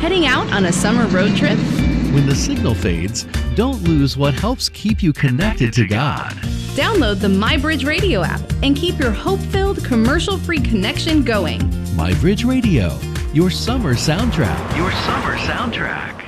Heading out on a summer road trip? When the signal fades, don't lose what helps keep you connected to God. Download the MyBridge Radio app and keep your hope-filled, commercial-free connection going. MyBridge Radio, your summer soundtrack. Your summer soundtrack.